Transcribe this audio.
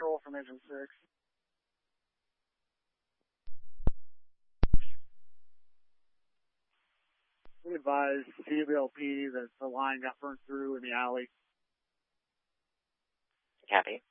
Patrol from Engine 6. We advised CWLP that the line got burnt through in the alley. Copy.